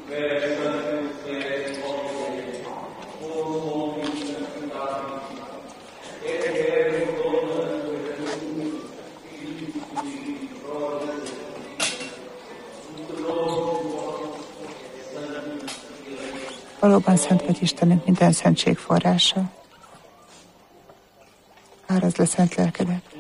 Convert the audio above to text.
Valóban szent vagy Istenünk minden szentség forrása. Árazd le szent lelkedet.